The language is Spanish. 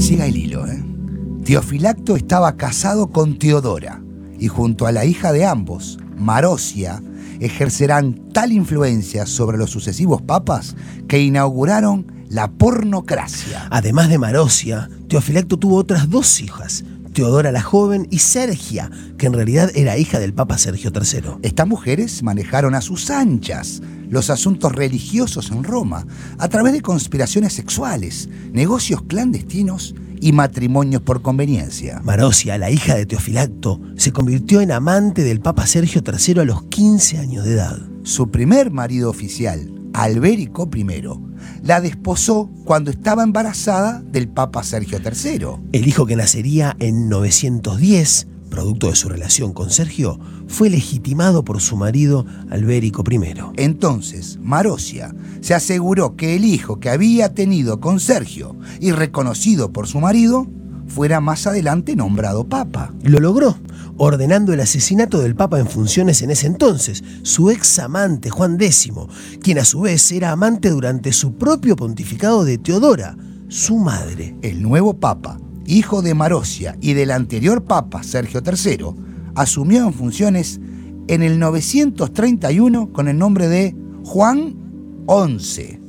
Siga el hilo, ¿eh? Teofilacto estaba casado con Teodora y junto a la hija de ambos, Marosia, ejercerán tal influencia sobre los sucesivos papas que inauguraron la pornocracia. Además de Marosia, Teofilacto tuvo otras 2 hijas, Teodora la joven y Sergia, que en realidad era hija del Papa Sergio III. Estas mujeres manejaron a sus anchas los asuntos religiosos en Roma a través de conspiraciones sexuales, negocios clandestinos y matrimonios por conveniencia. Marosia, la hija de Teofilacto, se convirtió en amante del Papa Sergio III a los 15 años de edad. Su primer marido oficial, Alberico I, la desposó cuando estaba embarazada del Papa Sergio III. El hijo que nacería en 910, producto de su relación con Sergio, fue legitimado por su marido Alberico I. Entonces, Marosia se aseguró que el hijo que había tenido con Sergio y reconocido por su marido fuera más adelante nombrado papa. Lo logró, ordenando el asesinato del papa en funciones en ese entonces, su ex amante Juan X, quien a su vez era amante durante su propio pontificado de Teodora, su madre. El nuevo papa, hijo de Marosia y del anterior papa Sergio III, asumió en funciones en el 931 con el nombre de Juan XI.